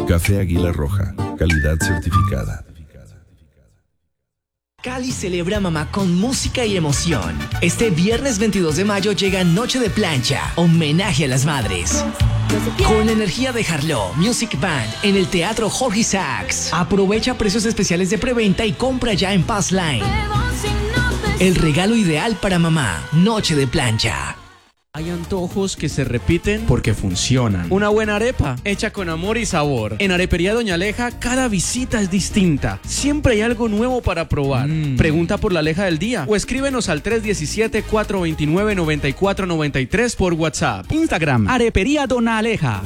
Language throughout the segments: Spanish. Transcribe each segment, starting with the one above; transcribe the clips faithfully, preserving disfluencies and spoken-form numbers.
Café Águila Roja, calidad certificada. Cali celebra mamá con música y emoción. Este viernes veintidós de mayo llega Noche de Plancha, homenaje a las madres. Con la energía de Harlow Music Band en el Teatro Jorge Isaacs. Aprovecha precios especiales de preventa y compra ya en Pass Line. El regalo ideal para mamá, Noche de Plancha. Hay antojos que se repiten porque funcionan. Una buena arepa, hecha con amor y sabor. En Arepería Doña Aleja, cada visita es distinta. Siempre hay algo nuevo para probar. Mm. Pregunta por la Aleja del día o escríbenos al tres uno siete, cuatro dos nueve, nueve cuatro nueve tres por WhatsApp. Instagram, Arepería Doña Aleja.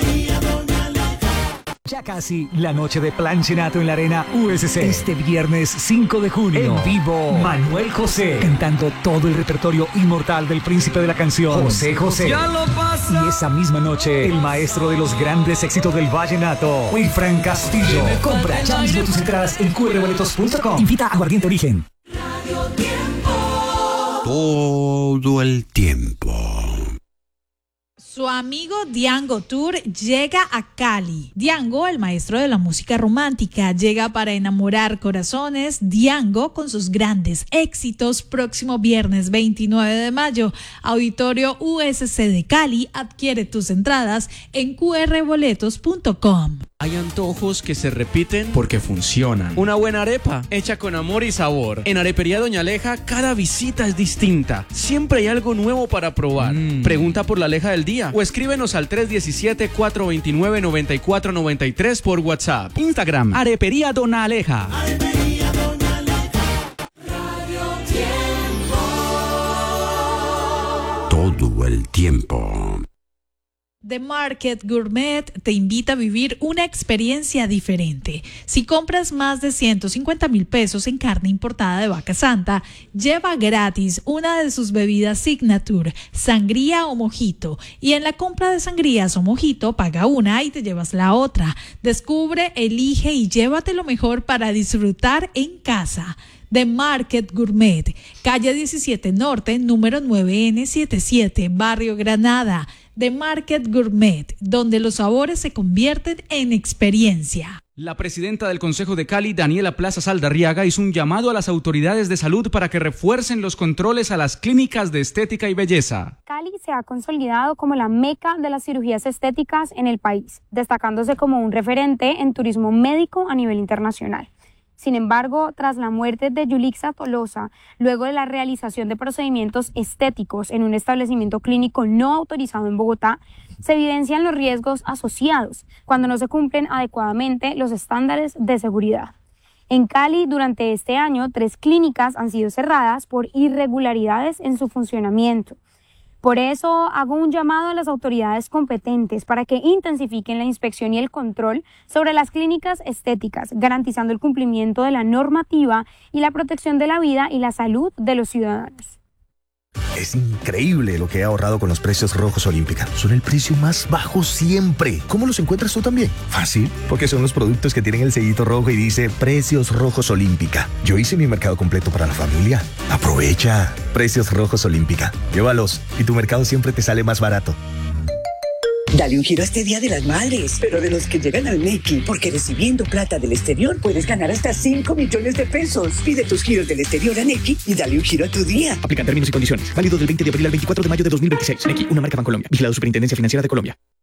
Ya casi la noche de planchenato en la Arena U S C. Este viernes cinco de junio. En vivo, Manuel José. Cantando todo el repertorio inmortal del príncipe de la canción, José José. Ya lo pasa. Y esa misma noche, el maestro de los grandes éxitos del vallenato, Wilfran Castillo. Compra ya mismo tus entradas en q r boletos punto com. Invita a Aguardiente Origen. Radio Tiempo. Todo el tiempo. Su amigo Diango Tour llega a Cali. Diango, el maestro de la música romántica, llega para enamorar corazones. Diango con sus grandes éxitos, próximo viernes veintinueve de mayo, Auditorio U S C de Cali. Adquiere tus entradas en q r boletos punto com. Hay antojos que se repiten porque funcionan. Una buena arepa, hecha con amor y sabor. En Arepería Doña Aleja, cada visita es distinta. Siempre hay algo nuevo para probar. Mm. Pregunta por la Aleja del día o escríbenos al tres uno siete, cuatro dos nueve, nueve cuatro nueve tres por WhatsApp. Instagram, Arepería Doña Aleja. Arepería Doña Aleja. Radio Tiempo. Todo el tiempo. The Market Gourmet te invita a vivir una experiencia diferente. Si compras más de ciento cincuenta mil pesos en carne importada de Vaca Santa, lleva gratis una de sus bebidas signature, sangría o mojito. Y en la compra de sangrías o mojito, paga una y te llevas la otra. Descubre, elige y llévate lo mejor para disfrutar en casa. The Market Gourmet, calle diecisiete Norte, número nueve N setenta y siete, Barrio Granada. The Market Gourmet, donde los sabores se convierten en experiencia. La presidenta del Consejo de Cali, Daniela Plaza Saldarriaga, hizo un llamado a las autoridades de salud para que refuercen los controles a las clínicas de estética y belleza. Cali se ha consolidado como la meca de las cirugías estéticas en el país, destacándose como un referente en turismo médico a nivel internacional. Sin embargo, tras la muerte de Yulixa Tolosa, luego de la realización de procedimientos estéticos en un establecimiento clínico no autorizado en Bogotá, se evidencian los riesgos asociados cuando no se cumplen adecuadamente los estándares de seguridad. En Cali, durante este año, tres clínicas han sido cerradas por irregularidades en su funcionamiento. Por eso hago un llamado a las autoridades competentes para que intensifiquen la inspección y el control sobre las clínicas estéticas, garantizando el cumplimiento de la normativa y la protección de la vida y la salud de los ciudadanos. Es increíble lo que he ahorrado con los precios rojos Olímpica. Son el precio más bajo siempre. ¿Cómo los encuentras tú también? Fácil, porque son los productos que tienen el sellito rojo y dice Precios Rojos Olímpica. Yo hice mi mercado completo para la familia. Aprovecha. Precios Rojos Olímpica. Llévalos y tu mercado siempre te sale más barato. Dale un giro a este Día de las Madres, pero de los que llegan al Nequi, porque recibiendo plata del exterior puedes ganar hasta cinco millones de pesos. Pide tus giros del exterior a Nequi y dale un giro a tu día. Aplican términos y condiciones. Válido del veinte de abril al veinticuatro de mayo de dos mil veintiséis. Nequi, una marca Bancolombia. Vigilado Superintendencia Financiera de Colombia.